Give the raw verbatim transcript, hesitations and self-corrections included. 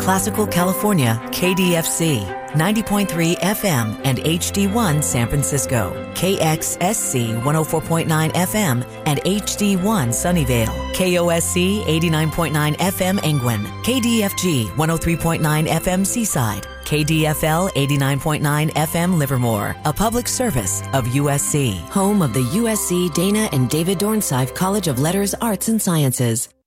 Classical California, K D F C, ninety point three F M and H D one San Francisco, K X S C one oh four point nine F M and H D one Sunnyvale, K O S C eighty-nine point nine F M Angwin, K D F G one oh three point nine F M Seaside, K D F L eighty-nine point nine F M Livermore, a public service of U S C, home of the U S C Dana and David Dornsife College of Letters, Arts, and Sciences.